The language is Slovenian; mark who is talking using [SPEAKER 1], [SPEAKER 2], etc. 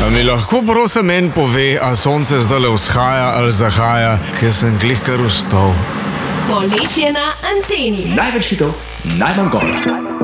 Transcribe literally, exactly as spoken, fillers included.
[SPEAKER 1] A mi lahko prosim en pove, a sonce zdajle vzhaja ali zahaja, ker sem glih kar vstal.
[SPEAKER 2] Poletje na anteni.
[SPEAKER 3] Največ hitov, najmanj gora.